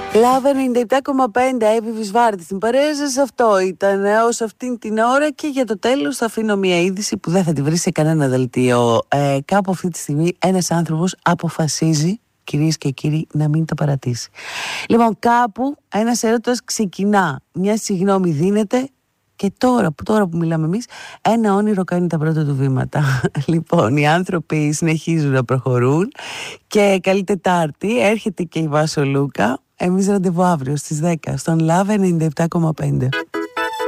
Λάβε 97,5 Εύη Βυσβάρτη στην παρέα σας. Αυτό ήταν ως αυτήν την ώρα και για το τέλος θα αφήνω μια είδηση που δεν θα τη βρει σε κανένα δελτίο. Κάπου αυτή τη στιγμή ένας άνθρωπος αποφασίζει, κυρίες και κύριοι, να μην το παρατήσει. Λοιπόν, κάπου ένας έρωτας ξεκινά, μια συγγνώμη δίνεται και τώρα που μιλάμε εμείς, ένα όνειρο κάνει τα πρώτα του βήματα. Λοιπόν, οι άνθρωποι συνεχίζουν να προχωρούν και καλή Τετάρτη, έρχεται και η Βάσο Λούκα. Εμείς ραντεβού αύριο στις 10 στον Love 97,5.